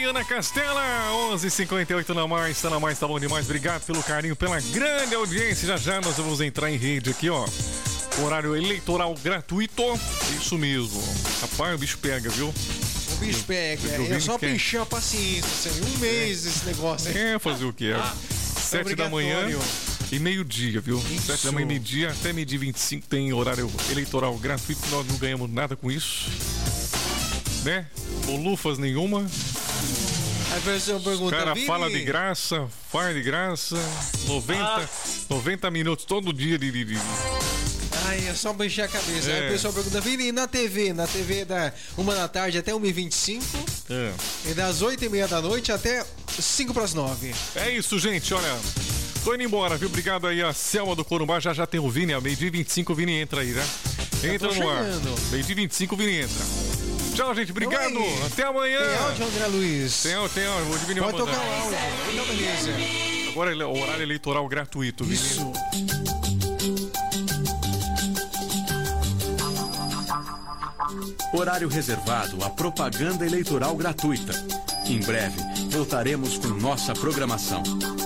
aí, Ana Castela, 11h58 na mais, tá bom demais. Obrigado pelo carinho, pela grande audiência. Já nós vamos entrar em rede aqui, ó. Horário eleitoral gratuito. Isso mesmo. Rapaz, o bicho pega, viu? O bicho pega. É só pra encher a paciência. Assim, um mês esse negócio. Fazer o quê? 7 da manhã e meio-dia, viu? Isso. 7 da manhã e meio-dia até meio-dia 25 tem horário eleitoral gratuito. Nós não ganhamos nada com isso, né? Bolufas nenhuma. Aí a pessoa pergunta, o cara Vini... fala de graça, faz de graça. 90 minutos todo dia de... Ai, é só pra encher a cabeça. Aí a pessoa pergunta, Vini, na TV da 1 da tarde até 1h25 e das 8h30 da noite até 5:09. É isso, gente, olha, tô indo embora, viu? Obrigado aí a Selma do Corumbá, já tem o Vini, a meio-dia 25 o Vini entra aí, né? Entra no ar, meio-dia 25 o Vini entra. Tchau, gente, obrigado, até amanhã. Tem áudio, André Luiz? Tem áudio, o Vini vai tocar o áudio, então beleza. Agora é o horário eleitoral gratuito, Vini. Isso. Horário reservado à propaganda eleitoral gratuita. Em breve, voltaremos com nossa programação.